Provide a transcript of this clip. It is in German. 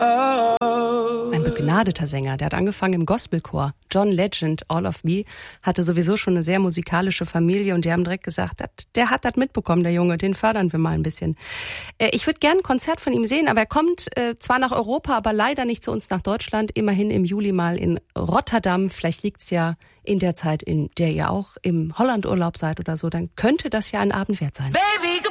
Ein begnadeter Sänger, der hat angefangen im Gospelchor. John Legend, All of Me, hatte sowieso schon eine sehr musikalische Familie und die haben direkt gesagt, der hat das mitbekommen, der Junge, den fördern wir mal ein bisschen. Ich würde gerne ein Konzert von ihm sehen, aber er kommt zwar nach Europa, aber leider nicht zu uns nach Deutschland, immerhin im Juli mal in Rotterdam. Vielleicht liegt's ja in der Zeit, in der ihr auch im Hollandurlaub seid oder so, dann könnte das ja ein Abend wert sein. Baby,